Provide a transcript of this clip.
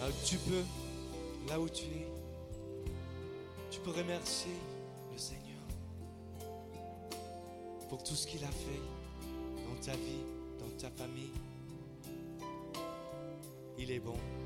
Tu peux, là où tu es, tu peux remercier le Seigneur pour tout ce qu'il a fait dans ta vie, dans ta famille. Il est bon.